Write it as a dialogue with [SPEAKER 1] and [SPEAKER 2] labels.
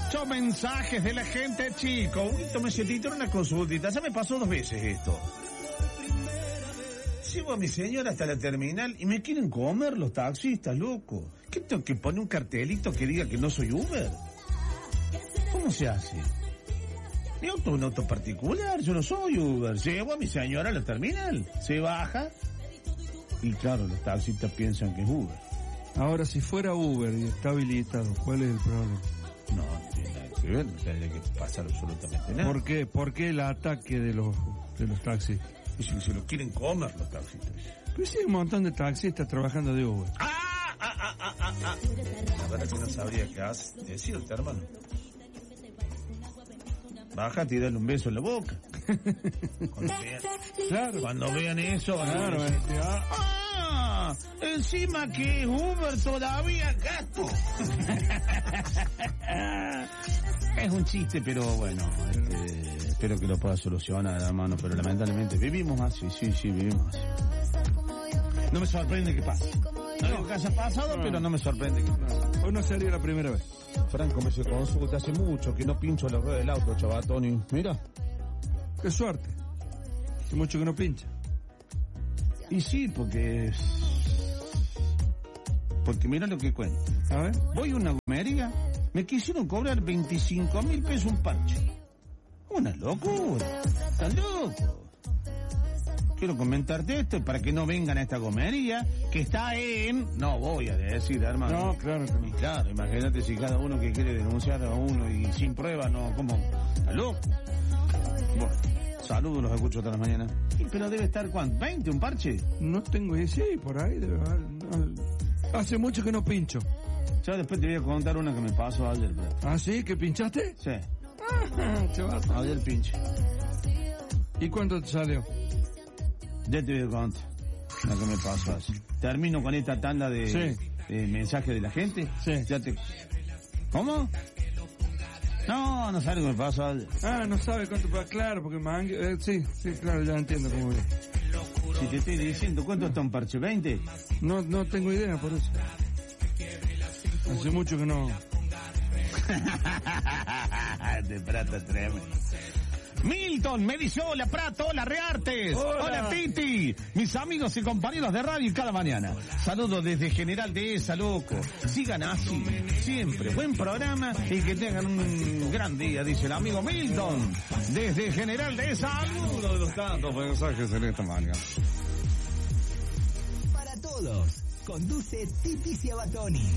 [SPEAKER 1] Muchos mensajes de la gente, chico. Tome sietito en una consultita. Ya me pasó 2 veces esto. Llevo a mi señora hasta la terminal y me quieren comer los taxistas, loco. ¿Qué tengo que poner un cartelito que diga que no soy Uber? ¿Cómo se hace? Mi auto es un auto particular, yo no soy Uber. Llevo a mi señora a la terminal, se baja y claro, los taxistas piensan que es Uber.
[SPEAKER 2] Ahora, si fuera Uber y está habilitado, ¿cuál es el problema?
[SPEAKER 1] No tiene nada que ver, no tiene que pasar absolutamente nada.
[SPEAKER 2] ¿Por qué? ¿Por qué el ataque de los taxis?
[SPEAKER 1] Y si se lo quieren comer los taxistas.
[SPEAKER 2] Pues sí, hay un montón de taxistas trabajando de Uber.
[SPEAKER 1] La verdad que no sabría qué decirte, hermano. Baja, tirarle un beso en la boca. Cuando vean eso,
[SPEAKER 2] claro,
[SPEAKER 1] encima que es Uber todavía gasto. Es un chiste, pero bueno, espero que lo pueda solucionar, hermano, pero lamentablemente vivimos así, sí, vivimos así. No me sorprende que pase. No digo que haya pasado, pero no me sorprende que pase.
[SPEAKER 2] Hoy no sería la primera vez.
[SPEAKER 1] Franco, me se consulta hace mucho que no pincho la rueda del auto, chavatoni. Mira.
[SPEAKER 2] Qué suerte. Hace mucho que no pincha.
[SPEAKER 1] Y sí, porque mira lo que cuento.
[SPEAKER 2] A ver.
[SPEAKER 1] Voy a una gomería, me quisieron cobrar 25.000 pesos un parche. Una locura. Están locos. Quiero comentarte esto para que no vengan a esta gomería que está en... No voy a decir, hermano.
[SPEAKER 2] No, claro que no.
[SPEAKER 1] Y claro, imagínate si cada uno que quiere denunciar a uno y sin prueba, no, ¿cómo? Está loco. Bueno, saludos, los escucho todas las mañanas. Pero debe estar, ¿cuánto? ¿20 un parche?
[SPEAKER 2] No tengo idea, sí, por ahí debe haber. No. Hace mucho que no pincho.
[SPEAKER 1] Ya después te voy a contar una que me pasó ayer, bro.
[SPEAKER 2] ¿Ah, sí? ¿Que pinchaste?
[SPEAKER 1] Sí.
[SPEAKER 2] Ayer
[SPEAKER 1] pinche.
[SPEAKER 2] ¿Y cuánto te salió?
[SPEAKER 1] Ya te voy a contar lo que me pasó así. Termino con esta tanda de mensajes de la gente.
[SPEAKER 2] Sí.
[SPEAKER 1] Ya te... ¿Cómo? No sabe lo que me pasó ayer.
[SPEAKER 2] No sabe cuánto paga. Claro, porque sí, claro, ya entiendo cómo es.
[SPEAKER 1] Si te estoy diciendo, ¿cuánto está un parche? ¿20?
[SPEAKER 2] No tengo idea, por eso. Hace mucho que no.
[SPEAKER 1] De Prato tremendo. Milton, me dice hola Prato, hola Reartes, hola Titi, mis amigos y compañeros de radio cada mañana. Saludos desde General Dehesa, loco. Sigan así, siempre. Buen programa y que tengan un gran día, dice el amigo Milton. Desde General Dehesa, uno de los tantos mensajes en esta mañana.
[SPEAKER 3] Para todos, conduce Titi Ciabatoni.